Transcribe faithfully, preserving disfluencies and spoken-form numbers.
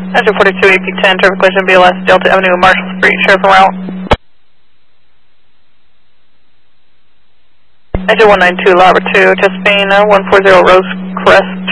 Engine forty-two, A P ten, traffic collision, B L S, Delta Avenue, Marshall Street, sheriff en route. Engine one nine two, Lobber two, Chesapeake, one forty Rose Crest.